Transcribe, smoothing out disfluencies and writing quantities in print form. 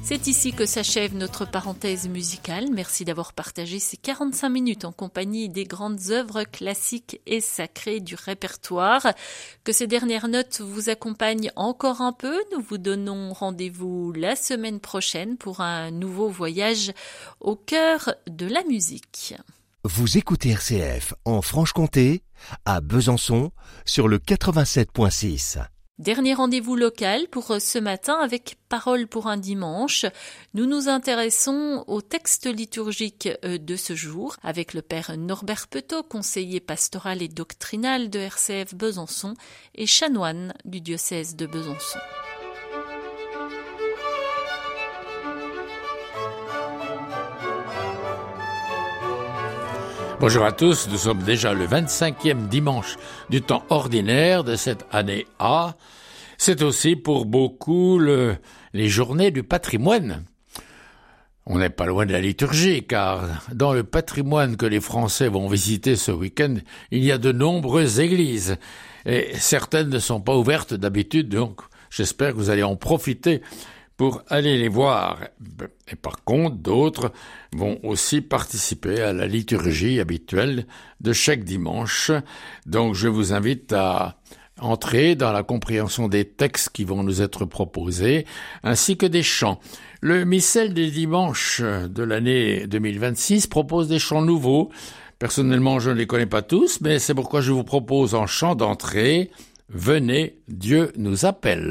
C'est ici que s'achève notre parenthèse musicale. Merci d'avoir partagé ces 45 minutes en compagnie des grandes œuvres classiques et sacrées du répertoire. Que ces dernières notes vous accompagnent encore un peu. Nous vous donnons rendez-vous la semaine prochaine pour un nouveau voyage au cœur de la musique. Vous écoutez RCF en Franche-Comté, à Besançon, sur le 87.6. Dernier rendez-vous local pour ce matin avec Paroles pour un dimanche. Nous nous intéressons au texte liturgique de ce jour avec le père Norbert Petot, conseiller pastoral et doctrinal de RCF Besançon et chanoine du diocèse de Besançon. Bonjour à tous, nous sommes déjà le 25e dimanche du temps ordinaire de cette année A. C'est aussi pour beaucoup les journées du patrimoine. On n'est pas loin de la liturgie, car dans le patrimoine que les Français vont visiter ce week-end, il y a de nombreuses églises. Et certaines ne sont pas ouvertes d'habitude, donc j'espère que vous allez en profiter pour aller les voir. Et par contre, d'autres vont aussi participer à la liturgie habituelle de chaque dimanche. Donc, je vous invite à entrer dans la compréhension des textes qui vont nous être proposés, ainsi que des chants. Le missel des dimanches de l'année 2026 propose des chants nouveaux. Personnellement, je ne les connais pas tous, mais c'est pourquoi je vous propose en chant d'entrée « Venez, Dieu nous appelle ».